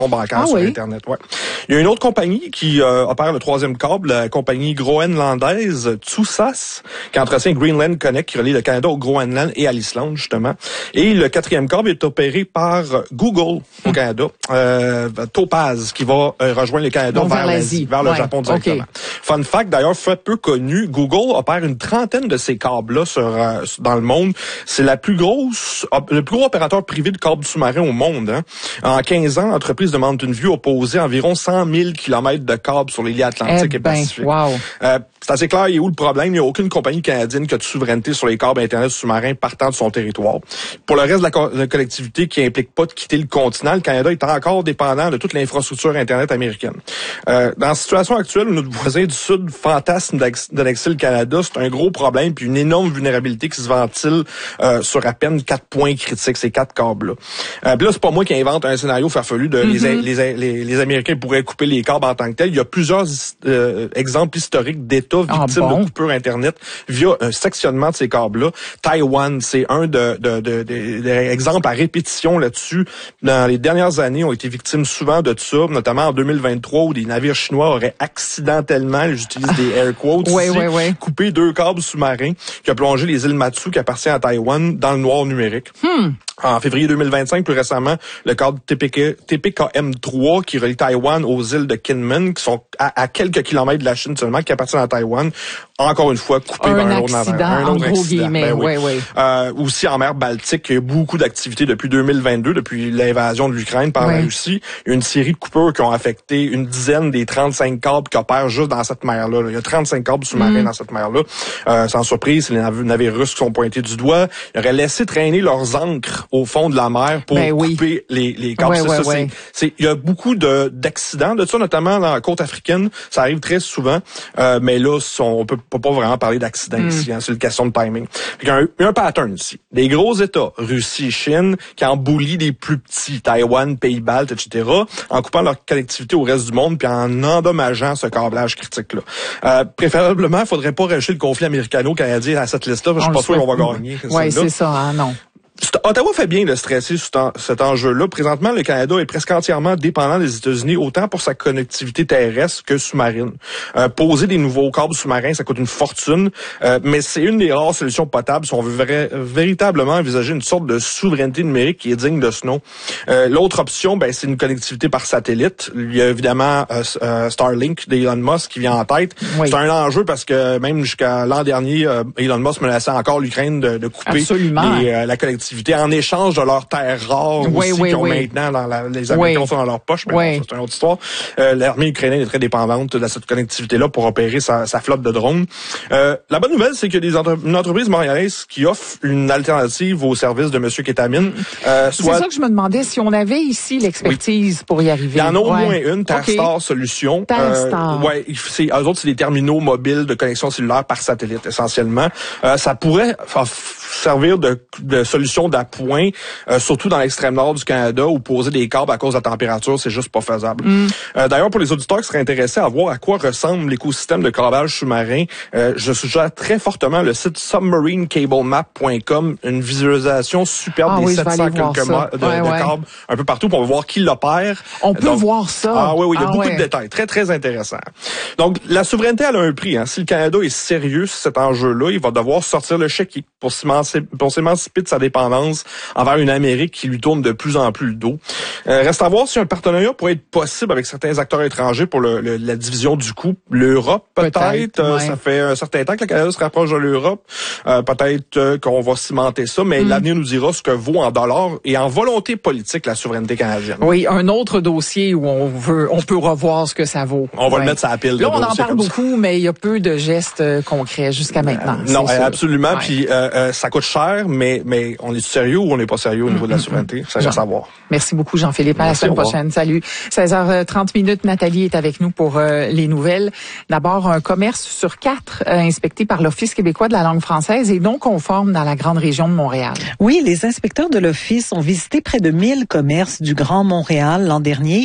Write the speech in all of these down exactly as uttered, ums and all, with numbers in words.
bancaire ah, sur oui. Internet. Ouais. Il y a une autre compagnie qui euh, opère le troisième câble, la compagnie groenlandaise Tsusas, qui entretient Greenland Connect, qui relie le Canada au Groenland et à l'Islande, justement. Et le quatrième câble est opéré par Google au hum. Canada, euh, Topaz, qui va euh, rejoindre le Canada Donc, vers, vers l'Asie, vers le ouais. Japon directement. Okay. Fun fact, d'ailleurs, fait peu connu, Google opère une trentaine de ces câbles-là sur, euh, dans le monde. C'est la plus grosse, le plus gros opérateur privé de câbles sous-marins au monde. Hein. En quinze ans, l'entreprise de Mountain View a posé environ cent mille kilomètres de câbles sur les lignes atlantiques eh et ben, pacifiques. Wow. Euh, c'est assez clair, il y a où le problème? Il n'y a aucune compagnie canadienne qui a de souveraineté sur les câbles Internet sous-marins partant de son territoire. Pour le reste de la, co- de la collectivité qui implique pas de quitter le continent, le Canada est encore dépendant de toute l'infrastructure Internet américaine. Euh, dans la situation actuelle où notre voisin du Sud fantasme d'annexer le Canada, c'est un gros problème puis une énorme vulnérabilité qui se ventile euh, sur à peine quatre points critiques, ces quatre câbles-là. Euh, puis là, c'est pas moi qui invente un scénario farfelu de mm-hmm. les, les, les, les Américains pourraient couper les câbles en tant que tel. Il y a plusieurs euh, exemples historiques d'États victimes ah bon? de coupures Internet via un sectionnement de ces câbles-là. Taïwan, c'est un de, de, de, de, de exemples à répétition là-dessus. Dans les dernières années, ont été victimes souvent de ça, notamment en deux mille vingt-trois, où des navires chinois auraient accidentellement, j'utilise des air quotes, oui, ici, oui, oui. coupé deux câbles sous-marins qui ont plongé les îles Matsu, qui appartiennent à Taïwan, dans le noir numérique. Hmm. En février deux mille vingt-cinq, plus récemment, le câble T P K M trois qui relie Taïwan aux îles de Kinmen, qui sont à, à quelques kilomètres de la Chine seulement, qui appartiennent à Taïwan, encore une fois coupé un par un accident, autre navire. Un autre en gros accident. guillemets, Ben oui. oui, oui. Euh, aussi en mer Baltique, il y a eu beaucoup d'activités depuis deux mille vingt-deux, depuis l'invasion de l'Ukraine par oui. la Russie. Il y a une série de coupures qui ont affecté une dizaine des trente-cinq câbles qui opèrent juste dans cette mer-là. Il y a trente-cinq câbles sous-marins mm. dans cette mer-là. Euh, sans surprise, c'est les navires, navires russes qui sont pointés du doigt. Ils auraient laissé traîner leurs ancres au fond de la mer pour ben oui. couper les, les câbles. Ouais, c'est ouais, ça, ouais. c'est, c'est, il y a beaucoup de, d'accidents de ça, notamment dans la côte africaine. Ça arrive très souvent. Euh, mais là, on peut, peut pas vraiment parler d'accident mm. ici. Hein, c'est une question de timing. Il y a un, il y a un pattern ici. Des gros États, Russie, Chine, qui emboulit des plus petits, Taïwan, Pays-Baltes, et cetera, en coupant leur connectivité au reste du monde puis en endommageant ce câblage critique-là. Euh, préférablement, il faudrait pas rajouter le conflit américano-canadien à cette liste-là. Je suis pas sûr qu'on va gagner. Oui, c'est ça, hein, non. Ottawa fait bien de stresser sur cet enjeu-là. Présentement, le Canada est presque entièrement dépendant des États-Unis, autant pour sa connectivité terrestre que sous-marine. Euh, poser des nouveaux câbles sous-marins, ça coûte une fortune, euh, mais c'est une des rares solutions potables si on veut vra- véritablement envisager une sorte de souveraineté numérique qui est digne de ce nom. Euh, l'autre option, ben, c'est une connectivité par satellite. Il y a évidemment euh, euh, Starlink d'Elon Musk qui vient en tête. Oui. C'est un enjeu parce que même jusqu'à l'an dernier, euh, Elon Musk menaçait encore l'Ukraine de, de couper les, euh, la connectivité en échange de leurs terres rares oui, aussi oui, qu'ils ont oui. maintenant dans la, les Américains oui. sont dans leur poche, mais oui. bon, ça, c'est une autre histoire. Euh, l'armée ukrainienne est très dépendante de cette connectivité-là pour opérer sa, sa flotte de drones. Euh, la bonne nouvelle, c'est qu'il y a des entre- une entreprise montréalaise qui offre une alternative au service de M. Kétamine. Euh, soit... C'est ça que je me demandais, si on avait ici l'expertise oui. pour y arriver. Il y en a au ouais. moins une, Tarstar okay. Solutions. Tarstar. Euh, ouais, c'est, eux autres, c'est des terminaux mobiles de connexion cellulaire par satellite, essentiellement. Euh, ça pourrait servir de, de solution d'appoint, euh, surtout dans l'extrême nord du Canada, où poser des câbles à cause de la température, c'est juste pas faisable. Mm. Euh, d'ailleurs, pour les auditeurs qui seraient intéressés à voir à quoi ressemble l'écosystème de câblage sous-marin, euh, je suggère très fortement le site submarine cable map point com, une visualisation superbe ah, des oui, sept cents quelques ma- de, ouais, de ouais. câbles un peu partout pour voir qui l'opère. On peut Donc, voir ça. Ah oui, oui, il y a ah, beaucoup ouais. de détails. Très, très intéressant. Donc, la souveraineté, elle a un prix. Hein. Si le Canada est sérieux sur cet enjeu-là, il va devoir sortir le chéquier pour s'émanciper, pour s'émanciper de sa dépendance envers une Amérique qui lui tourne de plus en plus le dos. Euh, reste à voir si un partenariat pourrait être possible avec certains acteurs étrangers pour le, le, la division du coût. L'Europe, peut-être. peut-être euh, ouais. Ça fait un certain temps que le Canada se rapproche de l'Europe. Euh, peut-être euh, qu'on va cimenter ça, mais mm. l'avenir nous dira ce que vaut en dollars et en volonté politique la souveraineté canadienne. Oui, un autre dossier où on veut, on peut revoir ce que ça vaut. On va ouais. le mettre sur la pile. Là, on en parle beaucoup, ça. Mais il y a peu de gestes euh, concrets jusqu'à maintenant. Euh, non, sûr. absolument. Ouais. Puis euh, euh, ça coûte cher, mais mais on est sérieux ou on n'est pas sérieux au niveau mm-hmm. de la souveraineté? Ça, à savoir. Merci beaucoup, Jean-Philippe. À Merci, la semaine prochaine. Salut. seize heures trente minutes. Nathalie est avec nous pour euh, les nouvelles. D'abord, un commerce sur quatre euh, inspecté par l'Office québécois de la langue française et non conforme dans la grande région de Montréal. Oui, les inspecteurs de l'Office ont visité près de mille commerces du Grand Montréal l'an dernier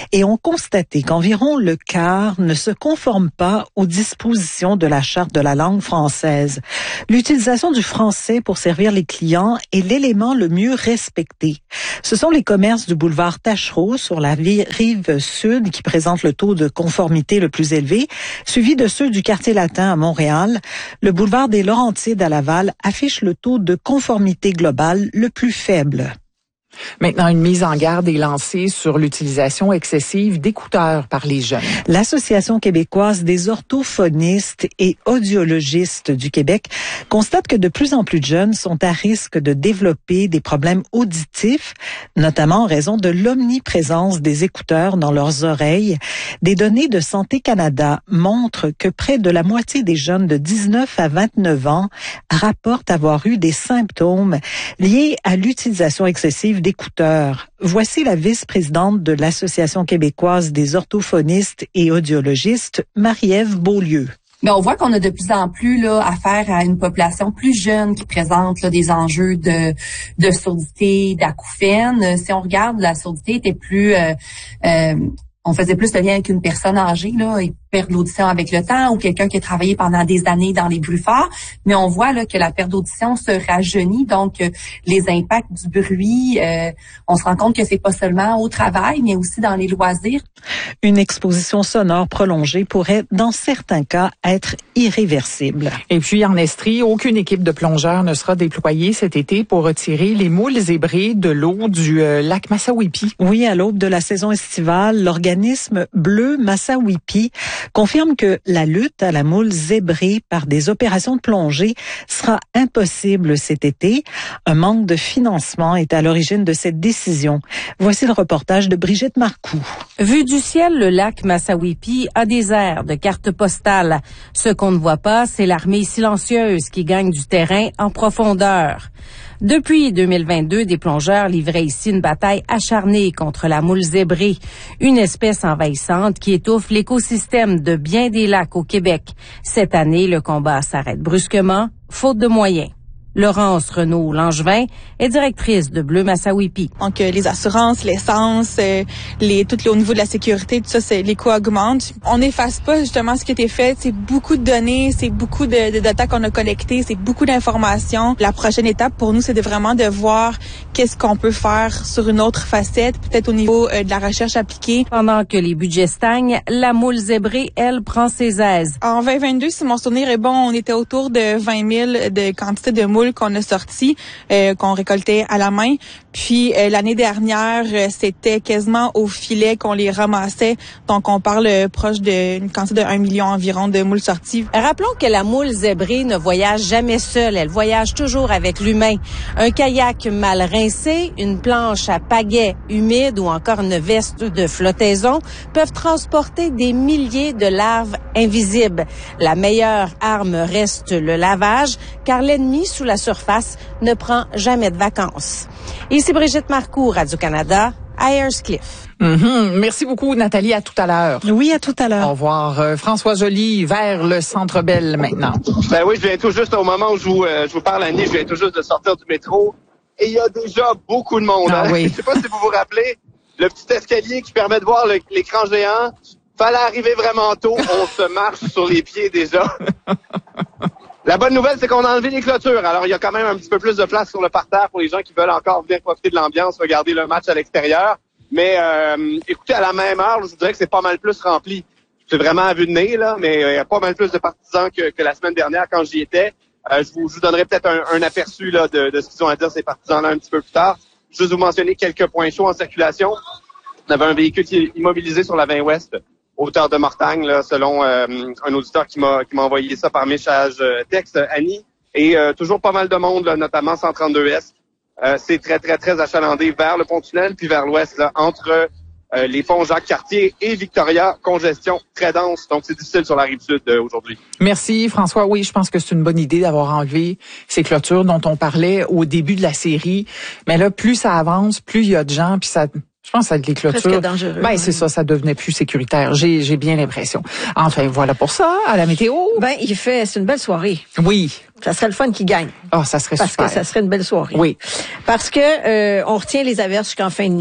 et ont constaté qu'environ le quart ne se conforme pas aux dispositions de la Charte de la langue française. L'utilisation du français pour servir les clients est l'élément le mieux respecté. Ce sont les commerces du boulevard Taschereau sur la rive sud qui présentent le taux de conformité le plus élevé, suivi de ceux du quartier latin à Montréal. Le boulevard des Laurentides à Laval affiche le taux de conformité globale le plus faible. Maintenant, une mise en garde est lancée sur l'utilisation excessive d'écouteurs par les jeunes. L'Association québécoise des orthophonistes et audiologistes du Québec constate que de plus en plus de jeunes sont à risque de développer des problèmes auditifs, notamment en raison de l'omniprésence des écouteurs dans leurs oreilles. Des données de Santé Canada montrent que près de la moitié des jeunes de dix-neuf à vingt-neuf ans rapportent avoir eu des symptômes liés à l'utilisation excessive d'écouteurs. Voici la vice-présidente de l'Association québécoise des orthophonistes et audiologistes, Marie-Ève Beaulieu. Mais on voit qu'on a de plus en plus là affaire à une population plus jeune qui présente là, des enjeux de, de surdité, d'acouphènes. Si on regarde, la surdité était plus... Euh, euh, on faisait plus le lien avec une personne âgée, là, et perdre l'audition avec le temps, ou quelqu'un qui a travaillé pendant des années dans les bruits forts. Mais on voit là que la perte d'audition se rajeunit, donc euh, les impacts du bruit, euh, on se rend compte que c'est pas seulement au travail, mais aussi dans les loisirs. Une exposition sonore prolongée pourrait, dans certains cas, être irréversible. Et puis, en Estrie, aucune équipe de plongeurs ne sera déployée cet été pour retirer les moules zébrés de l'eau du euh, lac Massawippi. Oui, à l'aube de la saison estivale, l'organisme Bleu Massawippi confirme que la lutte à la moule zébrée par des opérations de plongée sera impossible cet été. Un manque de financement est à l'origine de cette décision. Voici le reportage de Brigitte Marcoux. Vu du ciel, le lac Massawippi a des airs de cartes postales. Ce qu'on ne voit pas, c'est l'armée silencieuse qui gagne du terrain en profondeur. Depuis deux mille vingt-deux, des plongeurs livraient ici une bataille acharnée contre la moule zébrée, une espèce envahissante qui étouffe l'écosystème de bien des lacs au Québec. Cette année, le combat s'arrête brusquement, faute de moyens. Laurence Renaud-Langevin est directrice de Bleu Massawippi. Donc, euh, les assurances, l'essence, euh, les, tout au niveau de la sécurité, tout ça, c'est, les coûts augmentent. On n'efface pas justement ce qui a été fait. C'est beaucoup de données, c'est beaucoup de, de data qu'on a collectées, c'est beaucoup d'informations. La prochaine étape pour nous, c'est de vraiment de voir qu'est-ce qu'on peut faire sur une autre facette, peut-être au niveau euh, de la recherche appliquée. Pendant que les budgets stagnent, la moule zébrée, elle, prend ses aises. En vingt vingt-deux, si mon souvenir est bon, on était autour de vingt mille de quantité de moules qu'on a sorti, euh, qu'on récoltait à la main. Puis euh, l'année dernière, euh, c'était quasiment au filet qu'on les ramassait. Donc on parle euh, proche d'une quantité de un million environ de moules sorties. Rappelons que la moule zébrée ne voyage jamais seule. Elle voyage toujours avec l'humain. Un kayak mal rincé, une planche à pagaie humide ou encore une veste de flottaison peuvent transporter des milliers de larves invisibles. La meilleure arme reste le lavage, car l'ennemi sous la surface ne prend jamais de vacances. Ici Brigitte Marcoux, Radio-Canada, à Ayers-Cliff. Mm-hmm. Merci beaucoup, Nathalie. À tout à l'heure. Oui, à tout à l'heure. Au revoir. Euh, François Joly, vers le Centre Bell maintenant. Ben oui, je viens tout juste au moment où je vous, euh, je vous parle, Annie, je viens tout juste de sortir du métro. Et il y a déjà beaucoup de monde. Ah, hein? oui. Je sais pas si vous vous rappelez, le petit escalier qui permet de voir le, l'écran géant. Fallait arriver vraiment tôt. On se marche sur les pieds déjà. La bonne nouvelle, c'est qu'on a enlevé les clôtures. Alors, il y a quand même un petit peu plus de place sur le parterre pour les gens qui veulent encore venir profiter de l'ambiance, regarder le match à l'extérieur. Mais euh, écoutez, à la même heure, je vous dirais que c'est pas mal plus rempli. C'est vraiment à vue de nez, là, mais il y a pas mal plus de partisans que, que la semaine dernière quand j'y étais. Euh, je, vous, je vous donnerai peut-être un, un aperçu là, de, de ce qu'ils ont à dire, ces partisans-là, un petit peu plus tard. Juste vous mentionner quelques points chauds en circulation. On avait un véhicule qui est immobilisé sur la vingt ouest, hauteur de Mortagne, là, selon euh, un auditeur qui m'a qui m'a envoyé ça par message euh, texte, Annie. Et euh, toujours pas mal de monde, là, notamment cent trente-deux Est. Euh, c'est très, très, très achalandé vers le pont-tunnel, puis vers l'ouest, là, entre euh, les ponts Jacques-Cartier et Victoria. Congestion très dense, donc c'est difficile sur la rive sud euh, aujourd'hui. Merci, François. Oui, je pense que c'est une bonne idée d'avoir enlevé ces clôtures dont on parlait au début de la série. Mais là, plus ça avance, plus il y a de gens, puis ça... Je pense que les clôtures, presque dangereux. Ben, c'est ça, ça devenait plus sécuritaire. J'ai, j'ai bien l'impression. Enfin, voilà pour ça, à la météo. Ben, il fait, c'est une belle soirée. Oui. Ça serait le fun qui gagne. Ah, oh, ça serait Parce super. que ça serait une belle soirée. Oui. Parce que, euh, on retient les averses jusqu'en fin de nuit.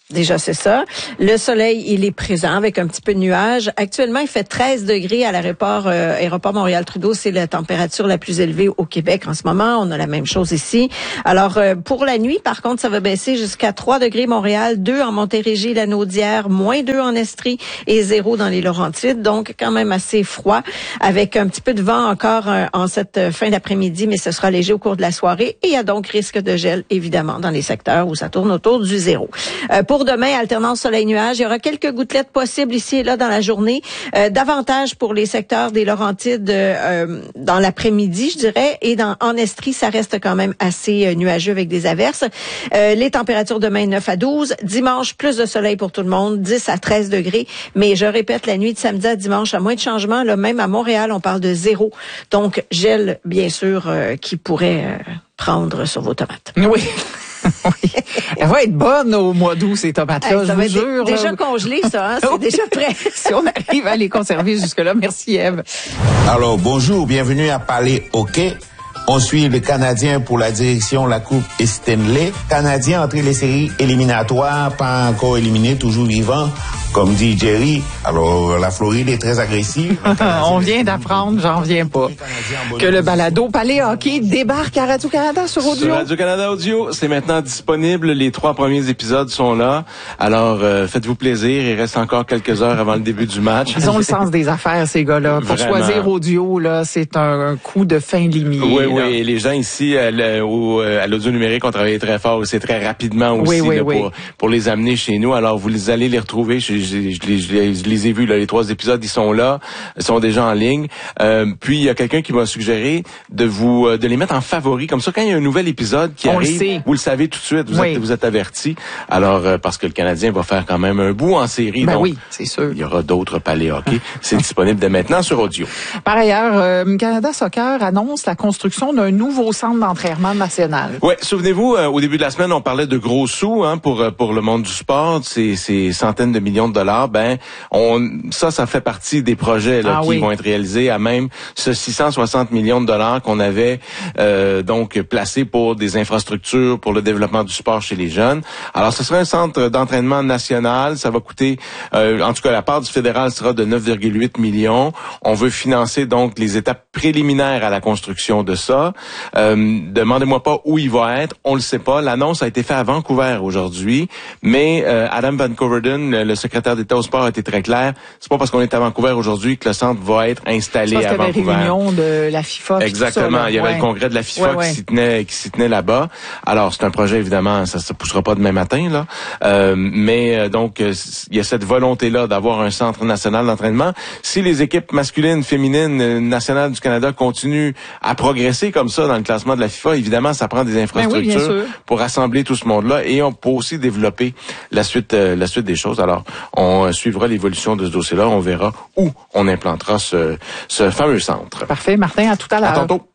Déjà, c'est ça. Le soleil, il est présent avec un petit peu de nuages. Actuellement, il fait treize degrés à l'aéroport euh, aéroport Montréal-Trudeau. C'est la température la plus élevée au Québec en ce moment. On a la même chose ici. Alors, euh, pour la nuit, par contre, ça va baisser jusqu'à trois degrés Montréal, deux en Montérégie, la Naudière, moins deux en Estrie et zéro dans les Laurentides. Donc, quand même assez froid avec un petit peu de vent encore euh, en cette fin d'après-midi, mais ce sera léger au cours de la soirée. Et il y a donc risque de gel, évidemment, dans les secteurs où ça tourne autour du zéro. Euh, pour demain, alternance soleil-nuage. Il y aura quelques gouttelettes possibles ici et là dans la journée. Euh, davantage pour les secteurs des Laurentides euh, dans l'après-midi, je dirais. Et dans en Estrie, ça reste quand même assez euh, nuageux avec des averses. Euh, les températures demain, neuf à douze. Dimanche, plus de soleil pour tout le monde, dix à treize degrés. Mais je répète, la nuit de samedi à dimanche, à moins de changements, là, même à Montréal, on parle de zéro. Donc, gel, bien sûr, euh, qui pourrait euh, prendre sur vos tomates. Oui. Oui. Elle va être bonne au mois d'août, ces tomates-là, hey, je vous jure. Déjà là. congelé, ça, hein? C'est Oui. déjà prêt. Si on arrive à les conserver jusque-là. Merci, Ève. Alors, bonjour, bienvenue à Parler Hockey. On suit le Canadien pour la direction la Coupe Stanley. Canadien entré les séries éliminatoires, pas encore éliminé, toujours vivant, comme dit Jerry. Alors, la Floride est très agressive. On vient d'apprendre, j'en reviens pas, que le balado Palais Hockey débarque à Radio-Canada sur audio. Sur Radio-Canada Audio, c'est maintenant disponible. Les trois premiers épisodes sont là. Alors, euh, faites-vous plaisir. Il reste encore quelques heures avant le début du match. Ils ont le sens des affaires, ces gars-là. Pour Vraiment. choisir audio, là, c'est un, un coup de fin limier. Oui, là. oui. Et les gens ici, à l'audio numérique, ont travaillé très fort. C'est très rapidement aussi oui, oui, là, oui. Pour, pour les amener chez nous. Alors, vous allez les retrouver. Je, je, je, les, je, les, je les ai vus, là, les trois épisodes, ils sont là. Ils sont déjà en ligne. Euh, puis, il y a quelqu'un qui m'a suggéré de vous de les mettre en favori. Comme ça, quand il y a un nouvel épisode qui On arrive, le vous le savez tout de suite. Vous, oui. êtes, vous êtes avertis. Alors, euh, parce que le Canadien va faire quand même un bout en série. Ben donc, oui, c'est sûr. Il y aura d'autres palais hockey. C'est disponible dès maintenant sur audio. Par ailleurs, euh, Canada Soccer annonce la construction d'un nouveau centre d'entraînement national. Ouais, souvenez-vous, euh, au début de la semaine, on parlait de gros sous hein, pour pour le monde du sport, ces, ces centaines de millions de dollars. Ben, on ça, ça fait partie des projets là, ah, qui oui. vont être réalisés à même ce six cent soixante millions de dollars qu'on avait euh, donc placé pour des infrastructures pour le développement du sport chez les jeunes. Alors, ce sera un centre d'entraînement national. Ça va coûter, euh, en tout cas, la part du fédéral sera de neuf virgule huit millions. On veut financer donc les étapes préliminaires à la construction de ça. Euh, demandez-moi pas où il va être, on le sait pas. L'annonce a été faite à Vancouver aujourd'hui, mais euh, Adam Van Coverden, le, le secrétaire d'État au sport, a été très clair. C'est pas parce qu'on est à Vancouver aujourd'hui que le centre va être installé à Vancouver. Il y avait des réunions de la FIFA. Exactement. Tout ça, là. Il y avait ouais. le congrès de la FIFA ouais, ouais. qui s'y tenait, qui s'y tenait là-bas. Alors c'est un projet évidemment, ça se poussera pas demain matin là, euh, mais euh, donc euh, il y a cette volonté là d'avoir un centre national d'entraînement. Si les équipes masculines, féminines, euh, nationales du Canada continuent à progresser comme ça dans le classement de la FIFA, évidemment, ça prend des infrastructures ben oui, pour rassembler tout ce monde-là et on peut aussi développer la suite, euh, la suite des choses. Alors, on suivra l'évolution de ce dossier-là. On verra où on implantera ce, ce fameux centre. Parfait. Martin, à tout à l'heure. À tantôt.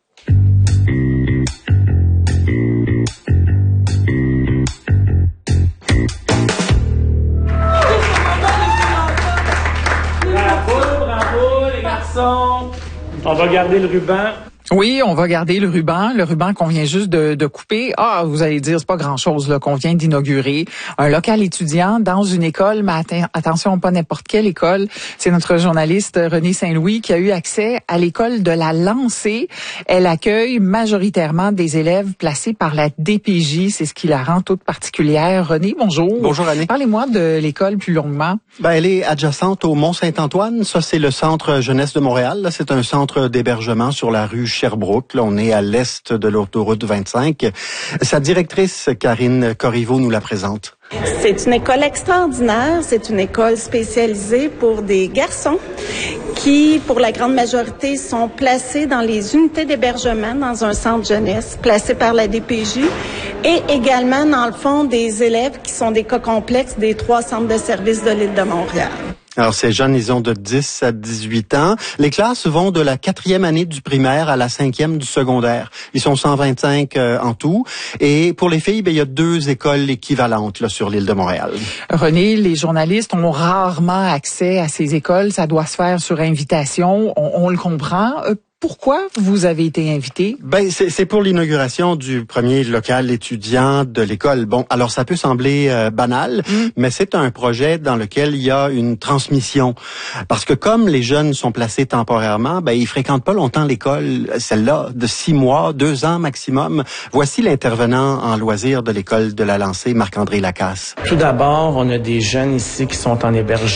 Bravo, bravo, les garçons. On va garder le ruban. Oui, on va garder le ruban, le ruban qu'on vient juste de, de couper. Ah, vous allez dire, c'est pas grand-chose là qu'on vient d'inaugurer. Un local étudiant dans une école, mais atten- attention, pas n'importe quelle école. C'est notre journaliste René Saint-Louis qui a eu accès à l'école de la Lancée. Elle accueille majoritairement des élèves placés par la D P J. C'est ce qui la rend toute particulière. René, bonjour. Bonjour, Annie. Parlez-moi de l'école plus longuement. Ben, elle est adjacente au Mont-Saint-Antoine. Ça, c'est le centre jeunesse de Montréal. Là, c'est un centre d'hébergement sur la rue Sherbrooke. Là, on est à l'est de l'autoroute vingt-cinq. Sa directrice, Karine Corriveau, nous la présente. C'est une école extraordinaire. C'est une école spécialisée pour des garçons qui, pour la grande majorité, sont placés dans les unités d'hébergement dans un centre jeunesse placé par la D P J et également, dans le fond, des élèves qui sont des cas complexes des trois centres de services de l'île de Montréal. Alors, ces jeunes, ils ont de dix à dix-huit ans. Les classes vont de la quatrième année du primaire à la cinquième du secondaire. Ils sont cent vingt-cinq euh, en tout. Et pour les filles, ben, il y a deux écoles équivalentes là, sur l'île de Montréal. René, les journalistes ont rarement accès à ces écoles. Ça doit se faire sur invitation. On, on le comprend. Pourquoi vous avez été invité? Ben, c'est, c'est pour l'inauguration du premier local étudiant de l'école. Bon, alors ça peut sembler euh, banal, mm. mais c'est un projet dans lequel il y a une transmission. Parce que comme les jeunes sont placés temporairement, ben, ils fréquentent pas longtemps l'école, celle-là, de six mois, deux ans maximum. Voici l'intervenant en loisirs de l'école de la Lancée, Marc-André Lacasse. Tout d'abord, on a des jeunes ici qui sont en hébergement